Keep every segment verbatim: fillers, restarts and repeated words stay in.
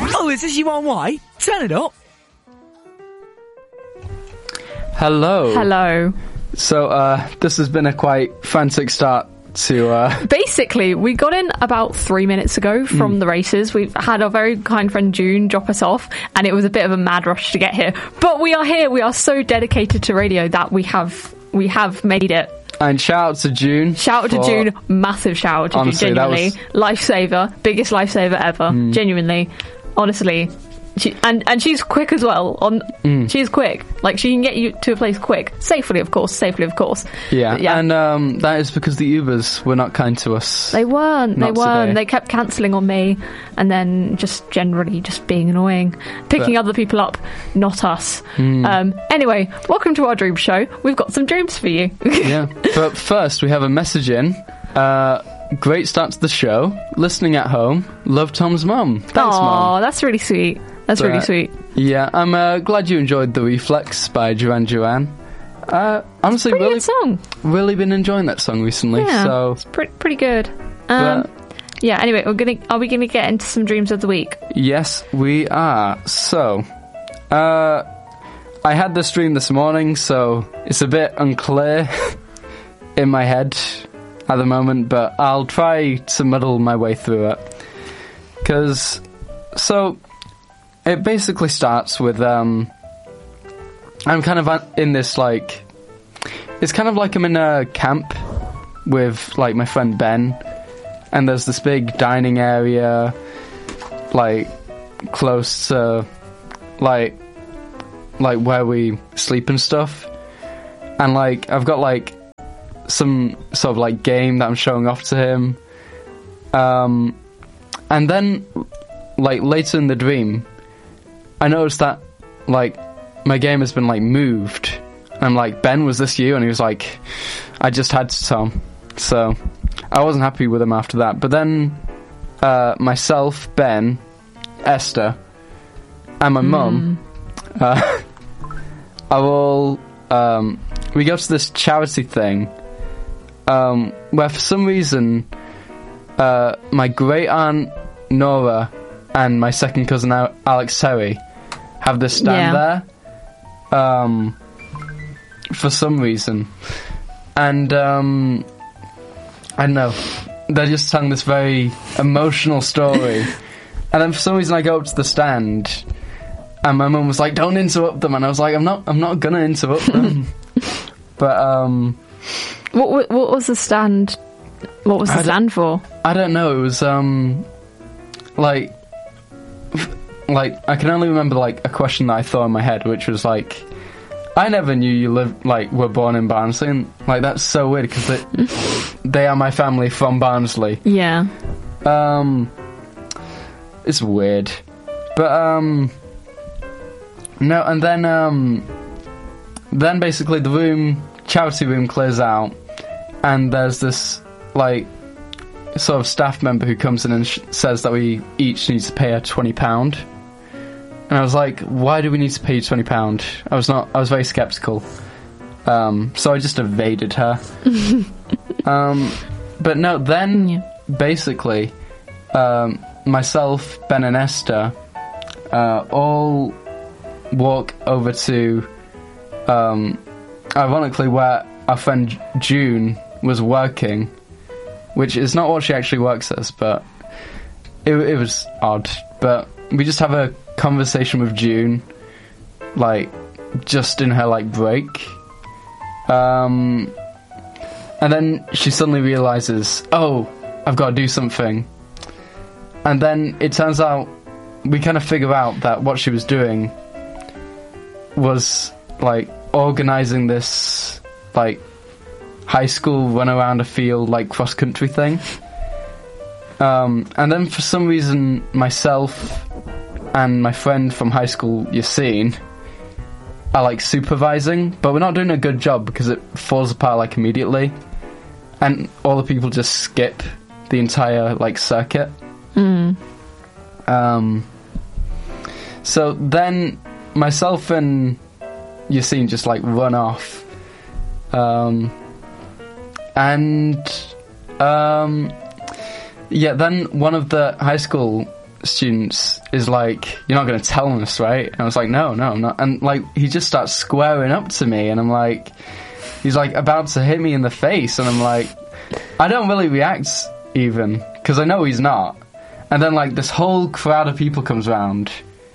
Oh, is this you on white? Turn it up. Hello. Hello. So, uh, this has been a quite frantic start to, uh... Basically, we got in about three minutes ago from mm. the races. We've had our very kind friend June drop us off, and it was a bit of a mad rush to get here. But we are here. We are so dedicated to radio that we have we have made it. And shout out to June. Shout out to June. Massive shout out to honestly, June. Genuinely. Was... Lifesaver. Biggest lifesaver ever. Mm. Genuinely. Honestly. She, and and she's quick as well. On mm. She's quick. Like, she can get you to a place quick. Safely, of course. Safely, of course. Yeah. yeah. And um, that is because the Ubers were not kind to us. They weren't. They weren't. Today. They kept cancelling on me. And then just generally just being annoying. Picking but, other people up. Not us. Mm. Um, anyway, welcome to our dream show. We've got some dreams for you. Yeah. But first, we have a message in. Uh... Great start to the show. Listening at home. Love Tom's mum. Thanks, Mum. Oh, that's really sweet. That's but, really sweet. Yeah, I'm uh, glad you enjoyed The Reflex by Duran Duran. Uh, honestly, pretty really, good song. Really been enjoying that song recently. Yeah, so it's pretty pretty good. Um, but, yeah. Anyway, we're gonna are we gonna get into some dreams of the week? Yes, we are. So, uh, I had this dream this morning, so it's a bit unclear in my head at the moment, but I'll try to muddle my way through it. Because, so, it basically starts with, um, I'm kind of in this, like, it's kind of like I'm in a camp with, like, my friend Ben, and there's this big dining area, like, close to, like, like, where we sleep and stuff, and, like, I've got, like, some sort of like game that I'm showing off to him, um, and then like later in the dream I noticed that like my game has been like moved. I'm like, Ben, was this you? And he was like, I just had to, Tom. So I wasn't happy with him after that. But then uh, myself, Ben, Esther and my mm. mum uh, are all um, we go to this charity thing Um, where for some reason uh, my great aunt Nora and my second cousin Alex Terry have this stand yeah. there um, for some reason, and um, I don't know, they're just telling this very emotional story, and then for some reason I go up to the stand and my mum was like, don't interrupt them, and I was like, I'm not I'm not gonna interrupt them. But um What what was the stand? What was the I stand for? I don't know. It was um, like, like I can only remember like a question that I thought in my head, which was like, I never knew you lived like were born in Barnsley, and like that's so weird because they, they are my family from Barnsley. Yeah. Um, it's weird, but um, no, and then um, then basically the room. Charity room clears out, and there's this like sort of staff member who comes in and sh- says that we each need to pay her twenty pound. And I was like, why do we need to pay you twenty pound? I was not I was very skeptical, um, so I just evaded her. um, but no, then yeah. basically um, myself, Ben and Esther uh, all walk over to um, ironically where our friend June was working, which is not what she actually works as, but it, it was odd. But we just have a conversation with June, like, just in her, like, break. Um, and then she suddenly realises, oh, I've got to do something. And then it turns out, we kind of figure out that what she was doing was, like, organising this, like, high school run around a field, like, cross-country thing. Um, and then for some reason, myself and my friend from high school, Yassine, are, like, supervising, but we're not doing a good job because it falls apart, like, immediately. And all the people just skip the entire, like, circuit. Mm. Um, so then myself and Yassine just, like, run off. Um, and, um, yeah, then one of the high school students is like, "You're not going to tell us, right?" And I was like, "No, no, I'm not." And like, he just starts squaring up to me, and I'm like, he's like about to hit me in the face, and I'm like, I don't really react even because I know he's not. And then like this whole crowd of people comes round,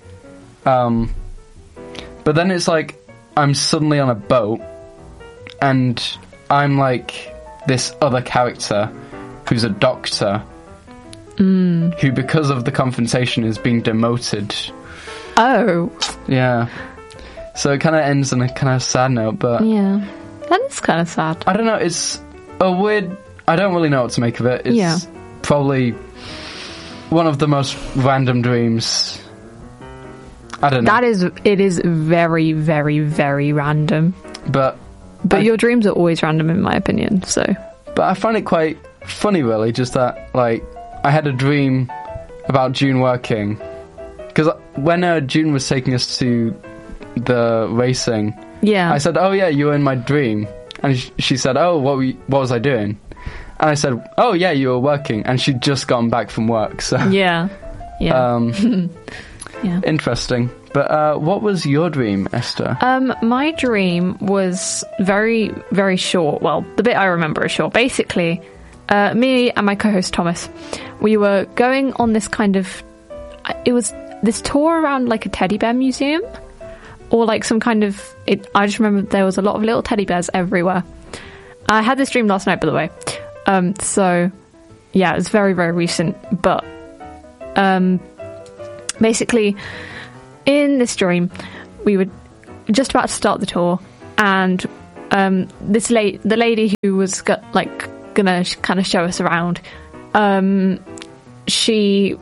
um, but then it's like I'm suddenly on a boat, and I'm like this other character who's a doctor. Mm. Who, because of the confrontation, is being demoted. Oh. Yeah. So it kind of ends on a kind of sad note, but... Yeah. That is kind of sad. I don't know, it's a weird... I don't really know what to make of it. It's yeah. probably one of the most random dreams. I don't know. That is... It is very, very, very random. But... But I, your dreams are always random, in my opinion, so... But I find it quite funny, really, just that, like... I had a dream about June working, because when uh, June was taking us to the racing, yeah, I said, "Oh yeah, you were in my dream," and sh- she said, "Oh, what were you, what was I doing?" And I said, "Oh yeah, you were working," and she'd just gotten back from work. So yeah, yeah, um, yeah, interesting. But uh, what was your dream, Esther? Um, my dream was very, very short. Well, the bit I remember is short. Basically. Uh, me and my co-host Thomas, we were going on this kind of, it was this tour around like a teddy bear museum, or like some kind of, it, I just remember there was a lot of little teddy bears everywhere. I had this dream last night, by the way. Um, so yeah, it's very, very recent, but um, basically in this dream, we were just about to start the tour, and um, this la- the lady who was got, like, gonna kind of show us around, um she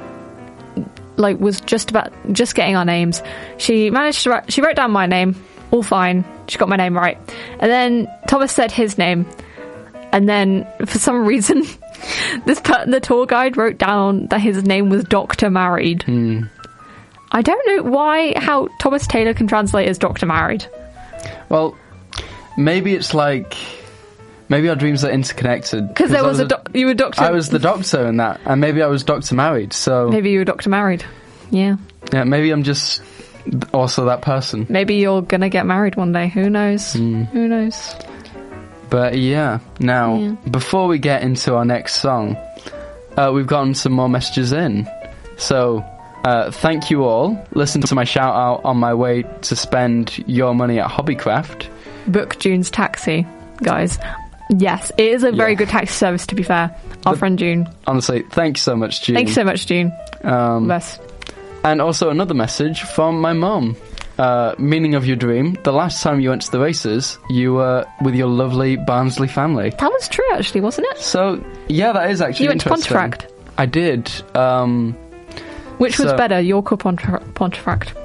like was just about just getting our names. She managed to write, she wrote down my name, all fine, she got my name right, and then Thomas said his name, and then for some reason this per- the tour guide wrote down that his name was Doctor Married. Hmm. I don't know why how Thomas Taylor can translate as Doctor Married. Well, maybe it's like maybe our dreams are interconnected. Because there was, was a, do- you were Doctor... I was the doctor in that, and maybe I was Doctor Married, so... Maybe you were Doctor Married. Yeah. Yeah, maybe I'm just also that person. Maybe you're gonna get married one day. Who knows? Mm. Who knows? But yeah, now, yeah. before we get into our next song, uh, we've gotten some more messages in. So, uh, thank you all. Listen to my shout-out on my way to spend your money at Hobbycraft. Book June's taxi, guys. Yes, it is a very yeah. good taxi service, to be fair. Our the, friend June. Honestly, thank you so much, June. Thank you so much, June. Um, Best. And also another message from my mum. Uh, meaning of your dream, the last time you went to the races, you were with your lovely Barnsley family. That was true, actually, wasn't it? So, yeah, that is actually You went to interesting. Pontefract? I did. Um, Which was so, better, York or Ponte- Pontefract?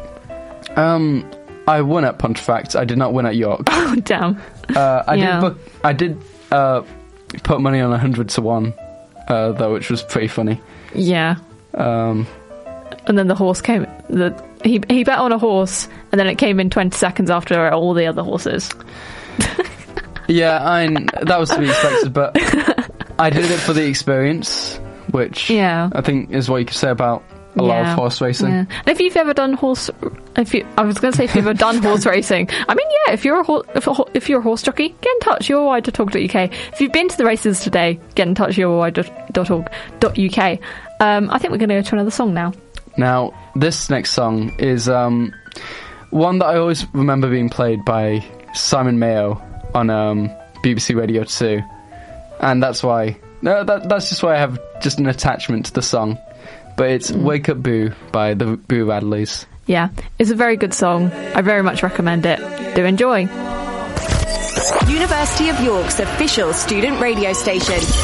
Um, I won at Pontefract. I did not win at York. Oh, damn. Uh, I yeah. did book, I did uh, put money on a hundred to one, uh, though, which was pretty funny. Yeah. Um, and then the horse came. The he he bet on a horse, and then it came in twenty seconds after all the other horses. yeah, I that was to be expected, but I did it for the experience, which yeah. I think is what you could say about a yeah. lot of horse racing. Yeah. And if you've ever done horse, if you, I was going to say if you've ever done horse racing, I mean, yeah, if you're a ho- if, a ho- if you're a horse jockey, get in touch. your wide dot org dot U K. If you've been to the races today, get in touch. your wide dot org dot U K. Um, I think we're going to go to another song now. Now, this next song is um, one that I always remember being played by Simon Mayo on um, B B C Radio two, and that's why. No, that, that's just why I have just an attachment to the song. But it's mm. Wake Up Boo by the Boo Radleys. Yeah, it's a very good song. I very much recommend it. Do enjoy. University of York's official student radio station.